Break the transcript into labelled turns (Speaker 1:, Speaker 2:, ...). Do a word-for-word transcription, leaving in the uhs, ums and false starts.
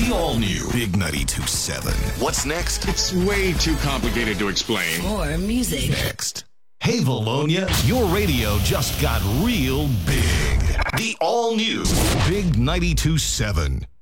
Speaker 1: The all-new Big ninety-two point seven. What's next?
Speaker 2: It's way too complicated to explain.
Speaker 3: More music.
Speaker 1: Next. Hey, Valonia, your radio just got real big. The all-new Big ninety-two point seven.